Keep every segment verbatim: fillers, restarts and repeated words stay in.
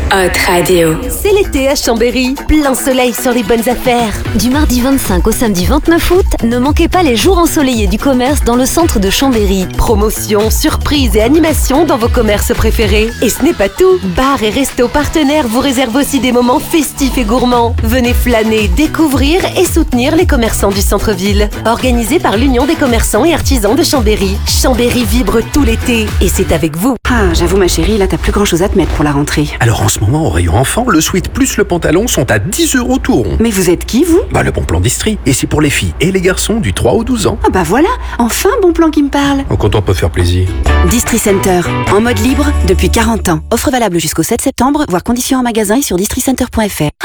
Hot Radio. C'est l'été à Chambéry, plein soleil sur les bonnes affaires. Du mardi vingt-cinq au samedi vingt-neuf août, ne manquez pas les jours ensoleillés du commerce dans le centre de Chambéry. Promotions, surprises et animations dans vos commerces préférés. Et ce n'est pas tout, bars et restos partenaires vous réservent aussi des moments festifs et gourmands. Venez flâner, découvrir et soutenir les commerçants du centre-ville. Organisé par l'Union des commerçants et artisans de Chambéry. Chambéry vibre tout l'été et c'est avec vous. Ah, j'avoue ma chérie, là t'as plus grand chose à te mettre pour la rentrée. Alors en ce moment, au rayon enfant, le sweat plus le pantalon sont à dix euros tout rond. Mais vous êtes qui, vous? Bah le bon plan d'Istrie. Et c'est pour les filles et les garçons du trois au douze ans. Ah bah voilà, enfin bon plan qui me parle. Quand on peut faire plaisir. Distri Center, en mode libre depuis quarante ans. Offre valable jusqu'au sept septembre, voire conditions en magasin et sur districenter point f r.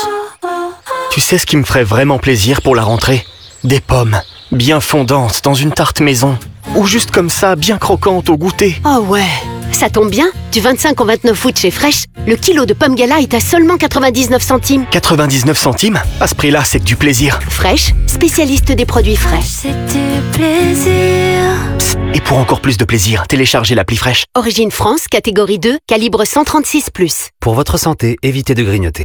Tu sais ce qui me ferait vraiment plaisir pour la rentrée? Des pommes, bien fondantes dans une tarte maison. Ou juste comme ça, bien croquantes au goûter. Oh ouais, ça tombe bien, du vingt-cinq au vingt-neuf août chez Fresh, le kilo de pommes gala est à seulement quatre-vingt-dix-neuf centimes. quatre-vingt-dix-neuf centimes? À ce prix-là, c'est que du plaisir. Fresh, spécialiste des produits frais. C'est du plaisir. Psst, et pour encore plus de plaisir, téléchargez l'appli Fresh. Origine France, catégorie deux, calibre cent trente-six plus. Pour votre santé, évitez de grignoter.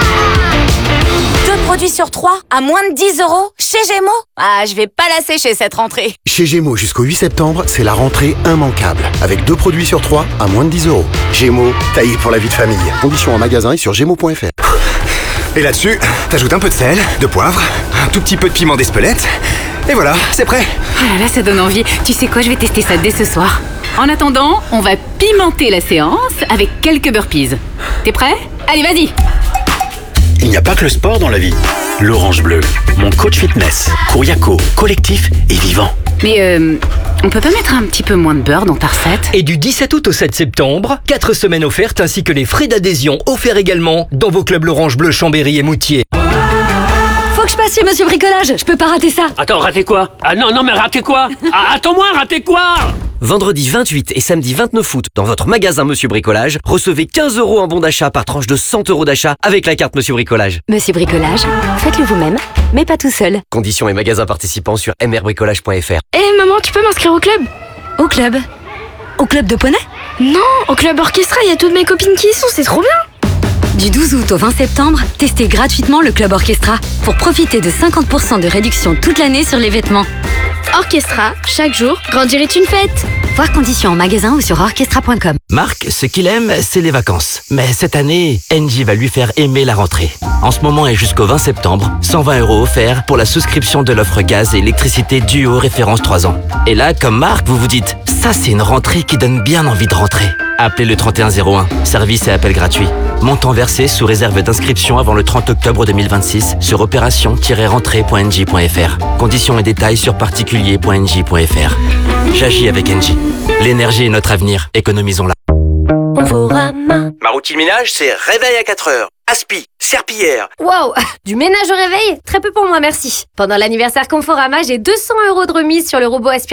Deux produits sur trois à moins de dix euros chez Gémeaux. Ah, je vais pas la sécher cette rentrée. Chez Gémeaux, jusqu'au huit septembre, c'est la rentrée immanquable. Avec deux produits sur trois à moins de dix euros. Gémeaux, taillé pour la vie de famille. Conditions en magasin et sur gémeaux point f r. Et là-dessus, t'ajoutes un peu de sel, de poivre, un tout petit peu de piment d'Espelette. Et voilà, c'est prêt. Oh là là, ça donne envie. Tu sais quoi, je vais tester ça dès ce soir. En attendant, on va pimenter la séance avec quelques burpees. T'es prêt? Allez, vas-y. Il n'y a pas que le sport dans la vie. L'Orange Bleu, mon coach fitness, Couriaco, collectif et vivant. Mais euh, on peut pas mettre un petit peu moins de beurre dans ta recette? Et du dix-sept août au sept septembre, quatre semaines offertes ainsi que les frais d'adhésion offerts également dans vos clubs l'Orange Bleu, Chambéry et Moutier. Faut que je passe chez Monsieur Bricolage, je peux pas rater ça. Attends, rater quoi? Ah non, non, mais rater quoi? Ah, attends-moi, rater quoi? Vendredi vingt-huit et samedi vingt-neuf août, dans votre magasin Monsieur Bricolage, recevez quinze euros en bon d'achat par tranche de cent euros d'achat avec la carte Monsieur Bricolage. Monsieur Bricolage, faites-le vous-même, mais pas tout seul. Conditions et magasins participants sur m r bricolage point f r. Eh hey, maman, tu peux m'inscrire au club? Au club? Au club de poney? Non, au club orchestra, il y a toutes mes copines qui y sont, c'est trop bien. Du douze août au vingt septembre, testez gratuitement le club orchestra pour profiter de cinquante pour cent de réduction toute l'année sur les vêtements. Orchestra, chaque jour, grandir est une fête. Voir conditions en magasin ou sur orchestra point com. Marc, ce qu'il aime, c'est les vacances. Mais cette année, Engie va lui faire aimer la rentrée. En ce moment et jusqu'au vingt septembre, cent vingt euros offerts pour la souscription de l'offre gaz et électricité Duo référence trois ans. Et là, comme Marc, vous vous dites, ça c'est une rentrée qui donne bien envie de rentrer. Appelez le trente et un zéro un, service et appel gratuit. Montant versé sous réserve d'inscription avant le trente octobre deux mille vingt-six sur opération tiret rentrée point n j point f r. Conditions et détails sur particulier point n j point f r. J'agis avec Engie. L'énergie est notre avenir, économisons-la. Ma routine ménage, c'est réveil à quatre heures. Aspi, serpillière. Wow, du ménage au réveil? Très peu pour moi, merci. Pendant l'anniversaire Conforama, j'ai deux cents euros de remise sur le robot aspirateur.